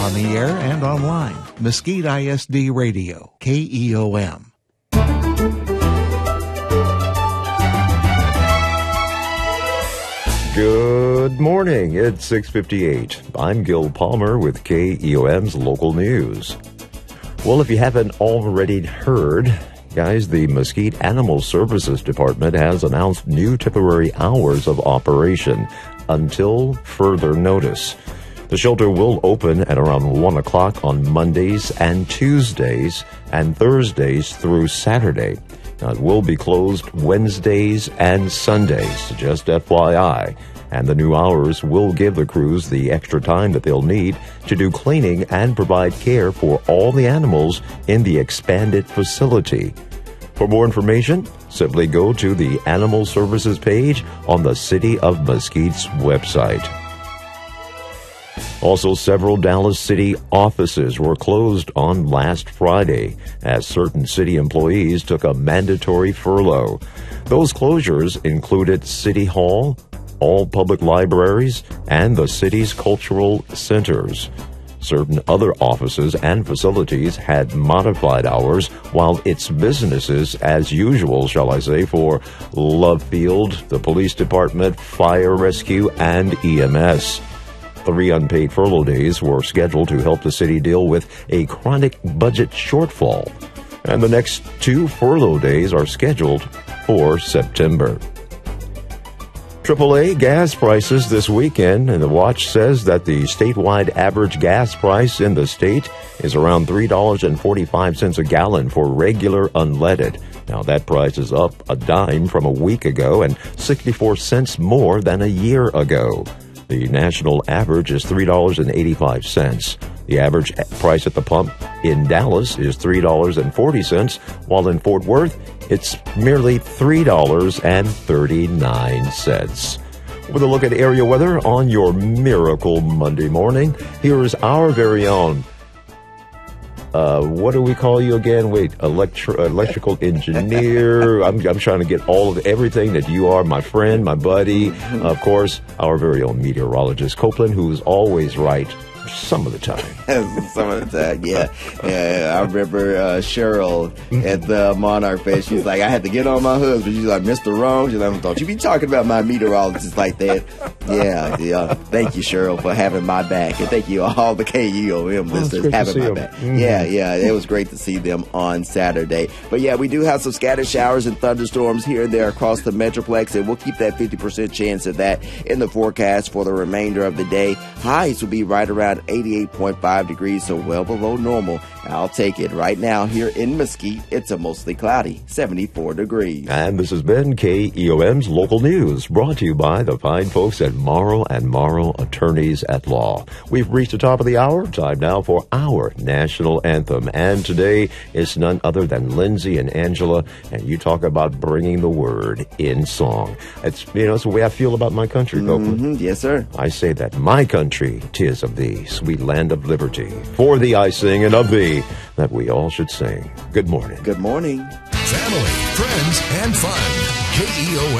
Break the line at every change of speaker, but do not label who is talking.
On the air and online. Mesquite ISD Radio, KEOM.
Good morning. It's 6:58. I'm Gil Palmer with KEOM's local news. Well, if you haven't already heard, guys, the Mesquite Animal Services Department has announced new temporary hours of operation until further notice. The shelter will open at around 1 o'clock on Mondays and Tuesdays and Thursdays through Saturday. Now, it will be closed Wednesdays and Sundays, just FYI. And the new hours will give the crews the extra time that they'll need to do cleaning and provide care for all the animals in the expanded facility. For more information, simply go to the Animal Services page on the City of Mesquite's website. Also, several Dallas City offices were closed on last Friday as certain city employees took a mandatory furlough. Those closures included City Hall, all public libraries, and the city's cultural centers. Certain other offices and facilities had modified hours, while its businesses, as usual, shall I say, for Love Field, the police department, fire rescue, and EMS. 3 unpaid furlough days were scheduled to help the city deal with a chronic budget shortfall. And the next 2 furlough days are scheduled for September. AAA gas prices this weekend, and the watch says that the statewide average gas price in the state is around $3.45 a gallon for regular unleaded. Now, that price is up a dime from a week ago and 64 cents more than a year ago. The national average is $3.85. The average price at the pump in Dallas is $3.40, while in Fort Worth, it's merely $3.39. With a look at area weather on your Miracle Monday morning, here is our very own, what do we call you again? Wait, electrical engineer. I'm trying to get all of everything that you are, my friend, my buddy. Of course, our very own meteorologist, Copeland, who's always right some of the time.
Some of the time, yeah. I remember Cheryl at the Monarch Fest. She's like, I had to get on my husband. She's like, Mr. Wrong. She's like, don't you be talking about my meteorologist like that. Yeah. Thank you, Cheryl, for having my back. And thank you all the KEOM listeners having my back. Mm-hmm. Yeah. It was great to see them on Saturday. But yeah, we do have some scattered showers and thunderstorms here and there across the Metroplex, and we'll keep that 50% chance of that in the forecast for the remainder of the day. Highs will be right around 88.5 degrees, so well below normal. I'll take it. Right now here in Mesquite, it's a mostly cloudy 74 degrees.
And this has been KEOM's Local News, brought to you by the fine folks at Morrow & Morrow Attorneys at Law. We've reached the top of the hour. Time now for our national anthem. And today is none other than Lindsay and Angela, and you talk about bringing the word in song. It's the way I feel about my country, Copeland.
Yes, sir.
I say that my country, 'tis of thee, sweet land of liberty. For thee I sing, and of thee that we all should sing. Good morning.
Good morning.
Family, friends, and fun. KEOM.